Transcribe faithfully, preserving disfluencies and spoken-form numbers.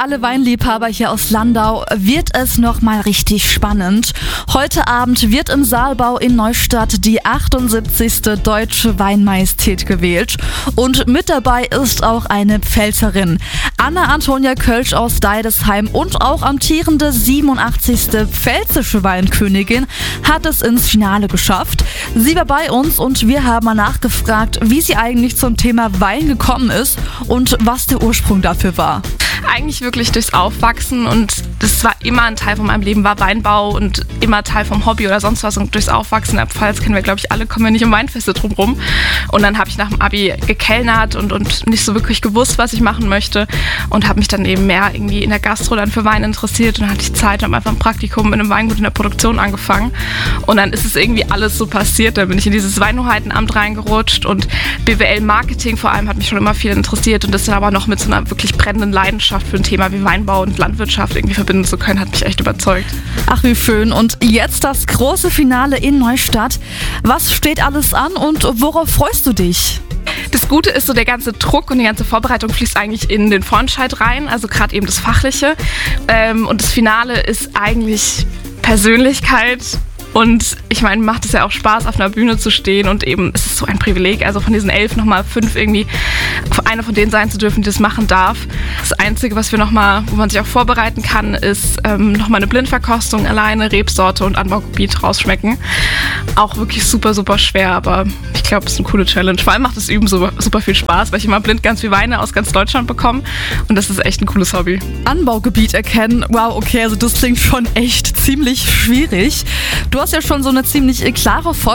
alle Weinliebhaber hier aus Landau, wird es nochmal richtig spannend. Heute Abend wird im Saalbau in Neustadt die achtundsiebzigste Deutsche Weinmajestät gewählt. Und mit dabei ist auch eine Pfälzerin. Anna-Antonia Kölsch aus Deidesheim und auch amtierende siebenundachtzigste pfälzische Weinkönigin hat es ins Finale geschafft. Sie war bei uns und wir haben mal nachgefragt, wie sie eigentlich zum Thema Wein gekommen ist und was der Ursprung dafür war. Eigentlich wirklich durchs Aufwachsen, und das war immer ein Teil von meinem Leben, war Weinbau und immer Teil vom Hobby oder sonst was, und durchs Aufwachsen in der Pfalz kennen wir, glaube ich, alle, kommen wir nicht um Weinfeste drumherum. Und dann habe ich nach dem Abi gekellnert und, und nicht so wirklich gewusst, was ich machen möchte, und habe mich dann eben mehr irgendwie in der Gastro dann für Wein interessiert, und dann hatte ich Zeit und habe einfach ein Praktikum in einem Weingut in der Produktion angefangen, und dann ist es irgendwie alles so passiert. Dann bin ich in dieses Weinhoheitenamt reingerutscht, und B W L Marketing vor allem hat mich schon immer viel interessiert, und das dann aber noch mit so einer wirklich brennenden Leidenschaft für ein Thema wie Weinbau und Landwirtschaft irgendwie verbinden zu können, hat mich echt überzeugt. Ach, wie schön. Und jetzt das große Finale in Neustadt. Was steht alles an und worauf freust du dich? Das Gute ist, so der ganze Druck und die ganze Vorbereitung fließt eigentlich in den Vorentscheid rein, also gerade eben das Fachliche. Und das Finale ist eigentlich Persönlichkeit. Und ich meine, macht es ja auch Spaß, auf einer Bühne zu stehen, und eben es ist so ein Privileg, also von diesen elf nochmal fünf irgendwie eine von denen sein zu dürfen, die das machen darf. Das Einzige, was wir nochmal, wo man sich auch vorbereiten kann, ist ähm, nochmal eine Blindverkostung alleine, Rebsorte und Anbaugebiet rausschmecken. Auch wirklich super, super schwer, aber ich glaube, es ist eine coole Challenge. Vor allem macht das Üben super, super viel Spaß, weil ich immer blind ganz viel Weine aus ganz Deutschland bekomme, und das ist echt ein cooles Hobby. Anbaugebiet erkennen, wow, okay, also das klingt schon echt ziemlich schwierig. Du hast ja schon so eine ziemlich klare Vorstellung